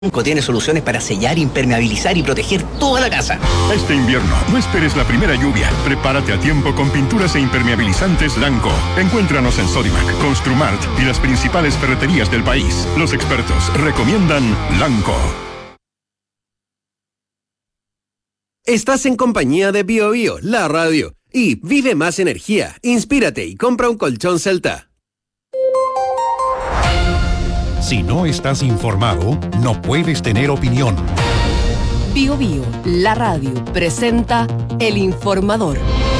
Blanco tiene soluciones para sellar, impermeabilizar y proteger toda la casa. Este invierno, no esperes la primera lluvia. Prepárate a tiempo con pinturas e impermeabilizantes Blanco. Encuéntranos en Sodimac, Construmart y las principales ferreterías del país. Los expertos recomiendan Blanco. Estás en compañía de BioBio, la radio. Y vive más energía, inspírate y compra un colchón Celta. Si no estás informado, no puedes tener opinión. BioBio, la radio, presenta El Informador.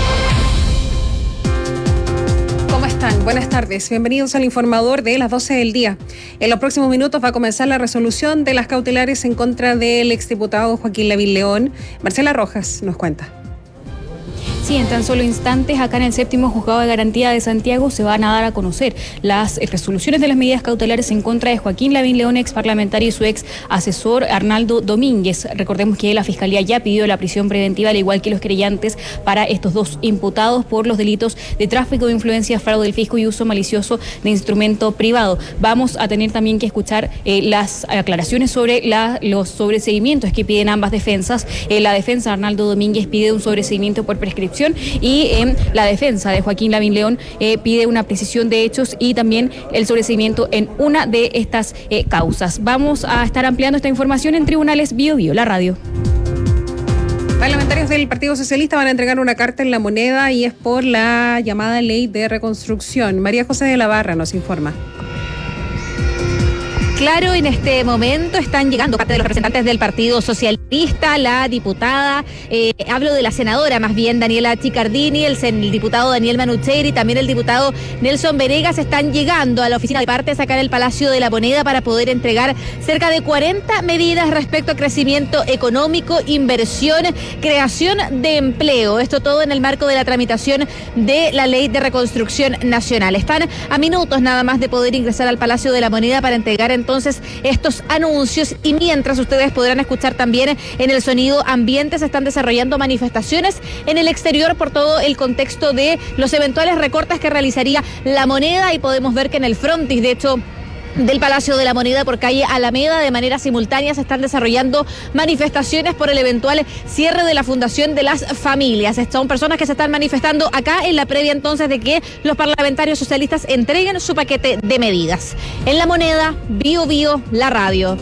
¿Cómo están? Buenas tardes. Bienvenidos al Informador de las 12 del día. En los próximos minutos va a comenzar la resolución de las cautelares en contra del exdiputado Joaquín Lavín León. Marcela Rojas nos cuenta. Sí, en tan solo instantes, acá en el 7º Juzgado de Garantía de Santiago se van a dar a conocer las resoluciones de las medidas cautelares en contra de Joaquín Lavín León, ex parlamentario, y su ex asesor Arnaldo Domínguez. Recordemos que la Fiscalía ya pidió la prisión preventiva, al igual que los querellantes, para estos dos imputados por los delitos de tráfico de influencia, fraude del fisco y uso malicioso de instrumento privado. Vamos a tener también que escuchar las aclaraciones sobre los sobreseguimientos que piden ambas defensas. La defensa de Arnaldo Domínguez pide un sobreseguimiento por prescripción y la defensa de Joaquín Lavín León pide una precisión de hechos y también el sobreseguimiento en una de estas causas. Vamos a estar ampliando esta información en Tribunales BioBio, la radio. Parlamentarios del Partido Socialista van a entregar una carta en La Moneda y es por la llamada Ley de Reconstrucción. María José de la Barra nos informa. Claro, en este momento están llegando parte de los representantes del Partido Socialista, la diputada, hablo de la senadora más bien, Daniela Chicardini, el diputado Daniel Manucheri, también el diputado Nelson Venegas, están llegando a la oficina de partes acá en el Palacio de la Moneda para poder entregar cerca de 40 medidas respecto a crecimiento económico, inversión, creación de empleo. Esto todo en el marco de la tramitación de la Ley de Reconstrucción Nacional. Están a minutos nada más de poder ingresar al Palacio de la Moneda para entregar entonces estos anuncios, y mientras ustedes podrán escuchar también en el sonido ambiente, se están desarrollando manifestaciones en el exterior por todo el contexto de los eventuales recortes que realizaría La Moneda, y podemos ver que en el frontis, de hecho, del Palacio de la Moneda por calle Alameda, de manera simultánea se están desarrollando manifestaciones por el eventual cierre de la Fundación de las Familias. Son personas que se están manifestando acá en la previa entonces de que los parlamentarios socialistas entreguen su paquete de medidas. En La Moneda, BioBio, la radio.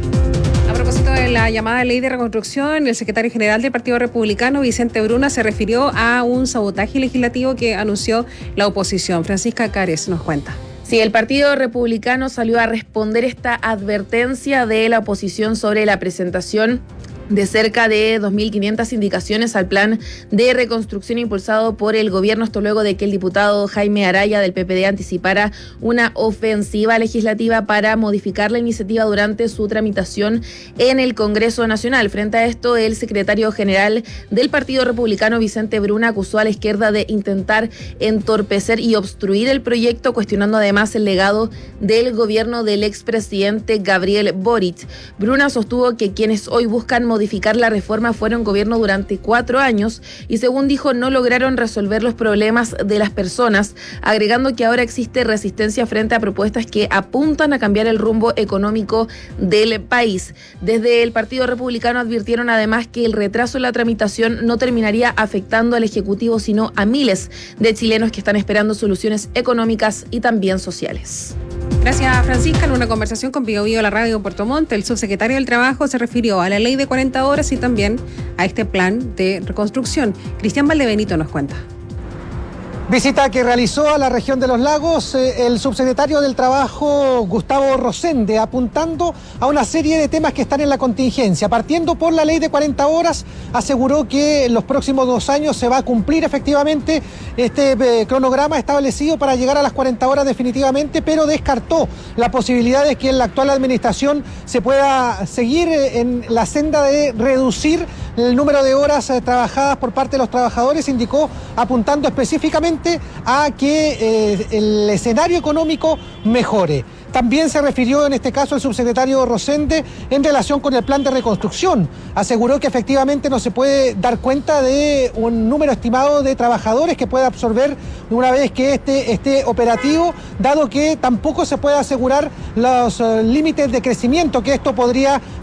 A propósito de la llamada Ley de Reconstrucción, el secretario general del Partido Republicano, Vicente Bruna, se refirió a un sabotaje legislativo que anunció la oposición. Francisca Cares nos cuenta. Sí, el Partido Republicano salió a responder esta advertencia de la oposición sobre la presentación de cerca de 2.500 indicaciones al plan de reconstrucción impulsado por el gobierno. Esto luego de que el diputado Jaime Araya del PPD anticipara una ofensiva legislativa para modificar la iniciativa durante su tramitación en el Congreso Nacional. Frente a esto, el secretario general del Partido Republicano, Vicente Bruna, acusó a la izquierda de intentar entorpecer y obstruir el proyecto, cuestionando además el legado del gobierno del expresidente Gabriel Boric. Bruna sostuvo que quienes hoy buscan modificar la reforma fueron gobierno durante 4 años y, según dijo, no lograron resolver los problemas de las personas, agregando que ahora existe resistencia frente a propuestas que apuntan a cambiar el rumbo económico del país. Desde el Partido Republicano advirtieron además que el retraso en la tramitación no terminaría afectando al Ejecutivo, sino a miles de chilenos que están esperando soluciones económicas y también sociales. Gracias, Francisca. En una conversación con BioBio, la radio Puerto Montt, el subsecretario del Trabajo se refirió a la ley de 40 horas y también a este plan de reconstrucción. Cristian Valdebenito nos cuenta. Visita que realizó a la región de los lagos el subsecretario del Trabajo, Gustavo Rosende, apuntando a una serie de temas que están en la contingencia. Partiendo por la ley de 40 horas, aseguró que en los próximos 2 años se va a cumplir efectivamente este cronograma establecido para llegar a las 40 horas definitivamente, pero descartó la posibilidad de que en la actual administración se pueda seguir en la senda de reducir el número de horas trabajadas por parte de los trabajadores, indicó apuntando específicamente a que el escenario económico mejore. También se refirió en este caso el subsecretario Rosende en relación con el plan de reconstrucción. Aseguró que efectivamente no se puede dar cuenta de un número estimado de trabajadores que pueda absorber una vez que esté operativo, dado que tampoco se puede asegurar los límites de crecimiento que esto podría